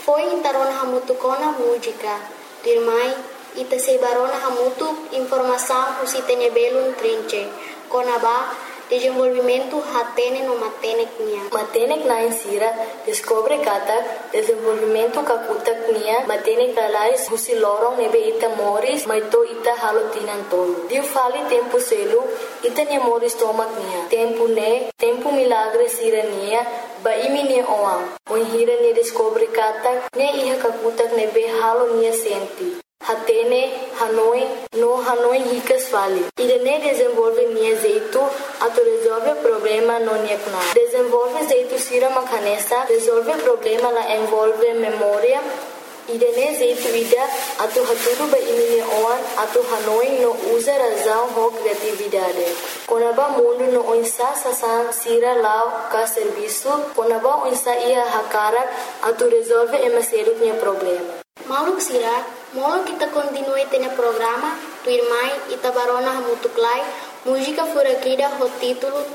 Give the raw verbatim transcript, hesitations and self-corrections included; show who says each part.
Speaker 1: Foi intarona hamutu kona música, dirmai ita sebarona hamutu informação usitene belun trinche, kona ba desenvolvimento hatene no matenek nia.
Speaker 2: Matenek na insira descobre kata desenvolvimento kakutak nia matenek dalais husi lorong nebe ita moris maito ita halotinan tolu. Diu fali tempo selu ita nia moris tomak nia. Tempo ne, tempo milagre sira nia ba imi nia oang. Moihira nia descobre kata nia iha kakutak nebe halo nia senti. Hatene, Hanoi, no Hanoi ricas fali. Irene desenvolve nia zeito, ato resolve problema no nia kuna. Desenvolve zeito sira makanesa, resolve problema la envolve memória. Irene zeito ida, ato haturu ba imine oan, ato Hanoi no usa razão ho criatividade. Konaba mundo no onsa sasan sira lao ka serviço, konaba onsa ia hakarak, ato resolve emaseru nia problema.
Speaker 1: Maluk sira, molo kita continue tene programa, tu irmãe Itabarona Hamutuklai, música furakida ho título